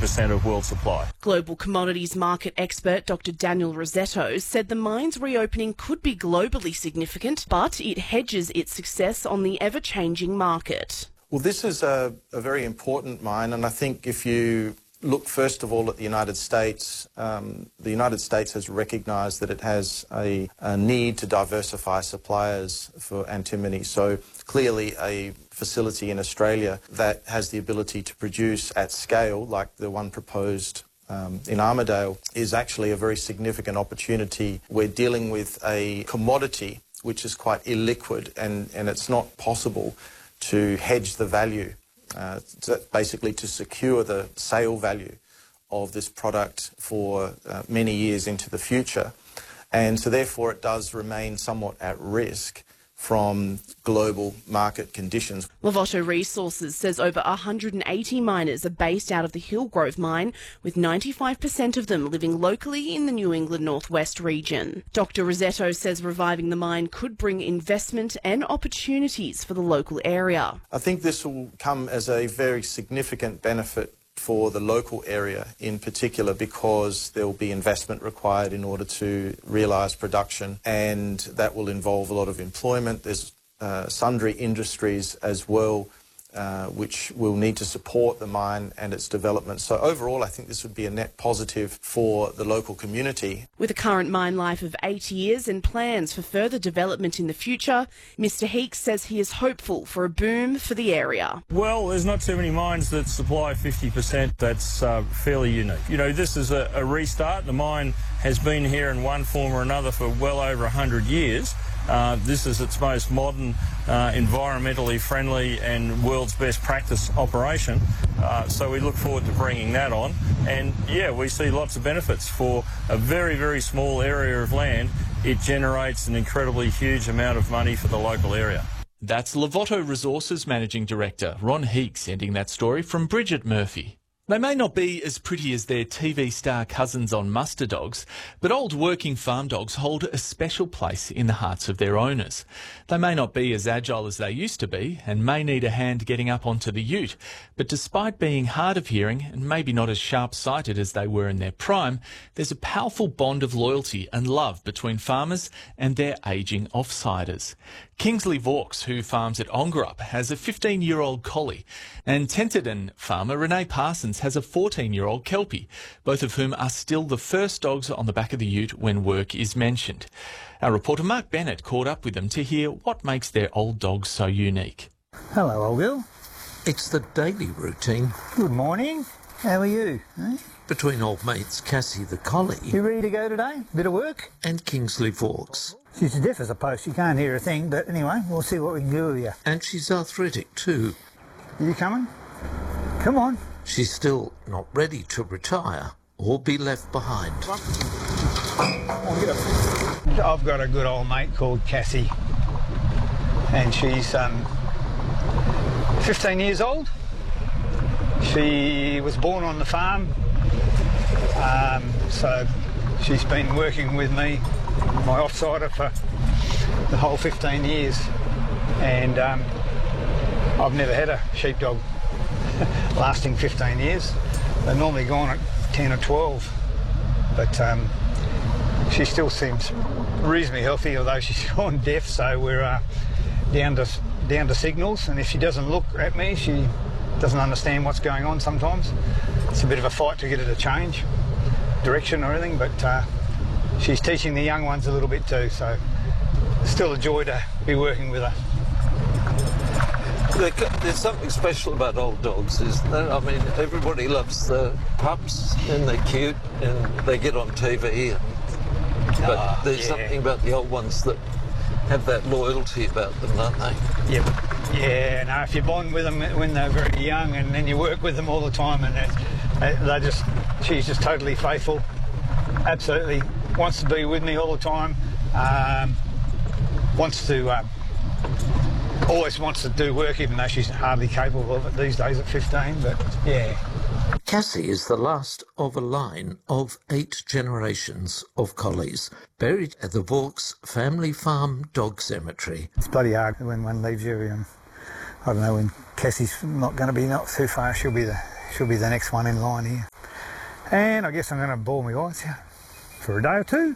50% of world supply. Global commodities market expert Dr. Daniel Rossetto said the mine's reopening could be globally significant, but it hedges its success on the ever-changing market. Well, this is a very important mine, and I think if you look first of all at the United States, has recognised that it has a need to diversify suppliers for antimony. So clearly a facility in Australia that has the ability to produce at scale, like the one proposed in Armidale, is actually a very significant opportunity. We're dealing with a commodity which is quite illiquid, and it's not possible to hedge the value. Basically to secure the sale value of this product for many years into the future. And so therefore it does remain somewhat at risk from global market conditions. Larvotto Resources says over 180 miners are based out of the Hillgrove mine, with 95% of them living locally in the New England Northwest region. Dr. Rossetto says reviving the mine could bring investment and opportunities for the local area. I think this will come as a very significant benefit for the local area in particular, because there will be investment required in order to realise production, and that will involve a lot of employment. There's sundry industries as well which will need to support the mine and its development. So overall I think this would be a net positive for the local community. With a current mine life of 8 years and plans for further development in the future, Mr Heeks says he is hopeful for a boom for the area. Well, there's not too many mines that supply 50%. That's fairly unique. You know, this is a restart. The mine has been here in one form or another for well over 100 years. This is its most modern, environmentally friendly and world's best practice operation. So we look forward to bringing that on. And yeah, we see lots of benefits. For a very, very small area of land, it generates an incredibly huge amount of money for the local area. That's Larvotto Resources Managing Director Ron Heeks ending that story from Bridget Murphy. They may not be as pretty as their TV star cousins on Muster Dogs, but old working farm dogs hold a special place in the hearts of their owners. They may not be as agile as they used to be and may need a hand getting up onto the ute, but despite being hard of hearing and maybe not as sharp-sighted as they were in their prime, there's a powerful bond of loyalty and love between farmers and their ageing offsiders. Kingsley Vaux, who farms at Ongerup, has a 15-year-old collie, and Tenterden farmer Renee Parsons has a 14-year-old Kelpie, both of whom are still the first dogs on the back of the ute when work is mentioned. Our reporter Mark Bennett caught up with them to hear what makes their old dogs so unique. Hello, old girl. It's the daily routine. Good morning. How are you? Eh? Between old mates Cassie the collie. You ready to go today? Bit of work? And Kingsley Vaux. She's deaf as a post. You can't hear a thing, but anyway, we'll see what we can do with you. And she's arthritic too. Are you coming? Come on. She's still not ready to retire or be left behind. I've got a good old mate called Cassie, and she's 15 years old. She was born on the farm, so she's been working with me, my offsider, for the whole 15 years, and I've never had a sheepdog lasting 15 years. They're normally gone at 10 or 12, but she still seems reasonably healthy, although she's gone deaf, so we're down to signals, and if she doesn't look at me, she doesn't understand what's going on sometimes. It's a bit of a fight to get her to change direction or anything, but she's teaching the young ones a little bit too, so it's still a joy to be working with her. There's something special about old dogs, isn't there? I mean, everybody loves the pups and they're cute and they get on TV, but there's something about the old ones that have that loyalty about them, don't they? Yep. Yeah, no, if you bond with them when they're very young and then you work with them all the time, and she's just totally faithful, absolutely wants to be with me all the time, always wants to do work, even though she's hardly capable of it these days at 15, but yeah. Cassie is the last of a line of 8 generations of collies buried at the Vaux Family Farm Dog Cemetery. It's bloody hard when one leaves you, and I don't know, when Cassie's not going to be not too far, she'll be the next one in line here. And I guess I'm going to bawl my eyes out for a day or two.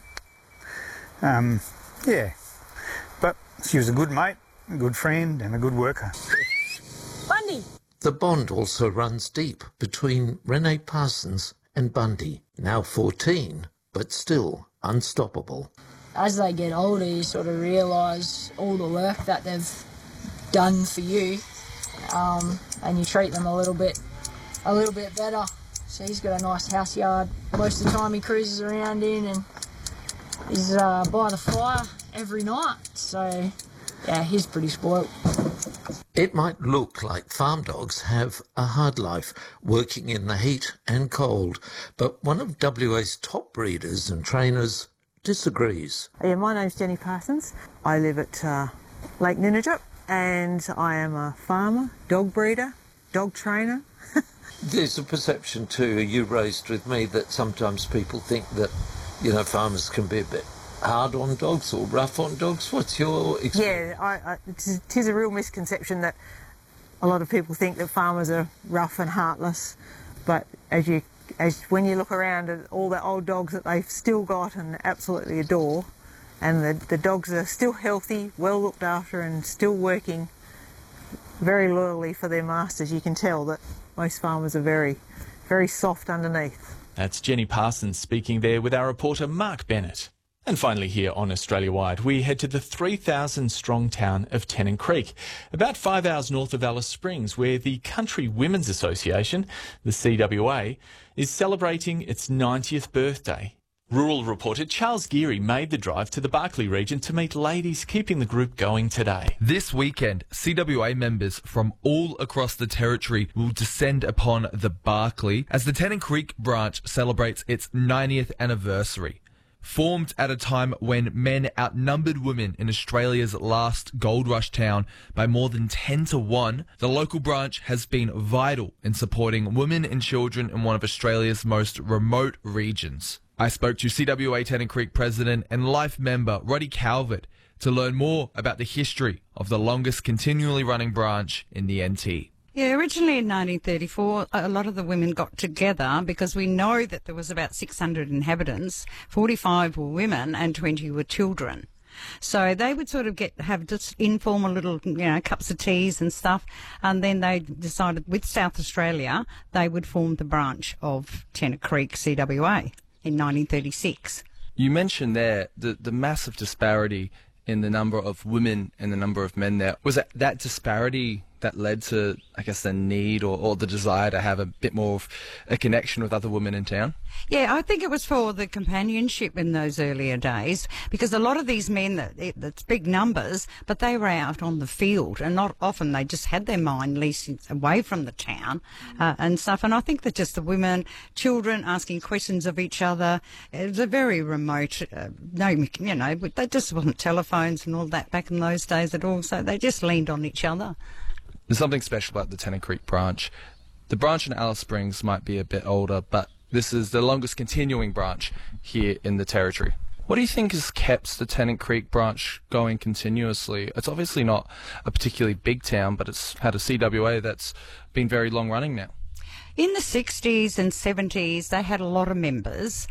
Yeah, but she was a good mate, a good friend and a good worker. Bundy! The bond also runs deep between Renee Parsons and Bundy, now 14, but still unstoppable. As they get older, you sort of realise all the work that they've done for you, and you treat them a little bit better. So he's got a nice house yard. Most of the time he cruises around in, and he's by the fire every night. So yeah, he's pretty spoilt. It might look like farm dogs have a hard life, working in the heat and cold, but one of WA's top breeders and trainers disagrees. Yeah, my name's Jenny Parsons. I live at Lake Ninijip, and I am a farmer, dog breeder, dog trainer. There's a perception too, you raised with me, that sometimes people think that, farmers can be a bit hard on dogs or rough on dogs. What's your experience? Yeah, it is a real misconception that a lot of people think that farmers are rough and heartless, but when you look around at all the old dogs that they've still got and absolutely adore, and the dogs are still healthy, well looked after and still working very loyally for their masters, you can tell that most farmers are very, very soft underneath. That's Jenny Parsons speaking there with our reporter Mark Bennett. And finally here on Australia Wide, we head to the 3,000-strong town of Tennant Creek, about 5 hours north of Alice Springs, where the Country Women's Association, the CWA, is celebrating its 90th birthday. Rural reporter Charles Geary made the drive to the Barkly region to meet ladies keeping the group going today. This weekend, CWA members from all across the territory will descend upon the Barkly as the Tennant Creek branch celebrates its 90th anniversary. Formed at a time when men outnumbered women in Australia's last gold rush town by more than 10 to 1, the local branch has been vital in supporting women and children in one of Australia's most remote regions. I spoke to CWA Tennant Creek President and Life member Roddy Calvert to learn more about the history of the longest continually running branch in the NT. Yeah, originally in 1934, a lot of the women got together because we know that there was about 600 inhabitants, 45 were women and 20 were children. So they would sort of have just informal little, cups of teas and stuff, and then they decided with South Australia they would form the branch of Tennant Creek CWA in 1936. You mentioned there the massive disparity in the number of women and the number of men there. Was it that disparity that led to, I guess, the need or the desire to have a bit more of a connection with other women in town? Yeah, I think it was for the companionship in those earlier days, because a lot of these men, that's big numbers, but they were out on the field, and not often they just had their mind leased away from the town and stuff. And I think that just the women, children asking questions of each other, it was a very remote, there just wasn't telephones and all that back in those days at all, so they just leaned on each other. There's something special about the Tennant Creek branch. The branch in Alice Springs might be a bit older, but this is the longest continuing branch here in the territory. What do you think has kept the Tennant Creek branch going continuously? It's obviously not a particularly big town, but it's had a CWA that's been very long running now. In the 60s and 70s, they had a lot of members.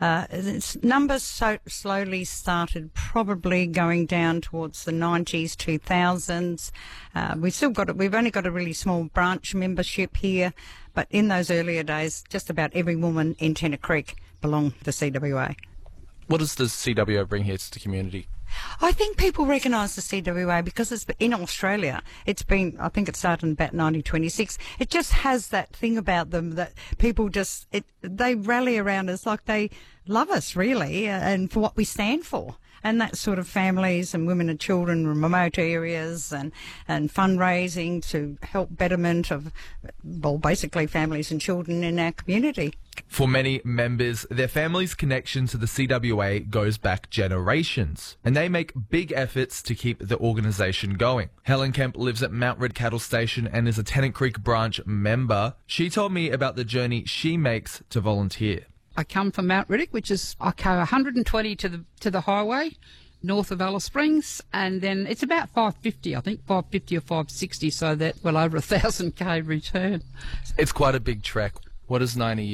Numbers slowly started probably going down towards the 90s, 2000s. We've only got a really small branch membership here, but in those earlier days, just about every woman in Tennant Creek belonged to the CWA. What does the CWA bring here to the community? I think people recognise the CWA because it's in Australia. I think it started in about 1926. It just has that thing about them that people they rally around us like they love us, really, and for what we stand for. And that sort of families and women and children in remote areas and fundraising to help betterment of, basically families and children in our community. For many members, their family's connection to the CWA goes back generations, and they make big efforts to keep the organisation going. Helen Kemp lives at Mount Red Cattle Station and is a Tennant Creek branch member. She told me about the journey she makes to volunteer. I come from Mount Riddick, I go 120 to the highway north of Alice Springs, and then it's about 550, I think 550 or 560, so that well over 1,000 k return. It's quite a big trek. What is 90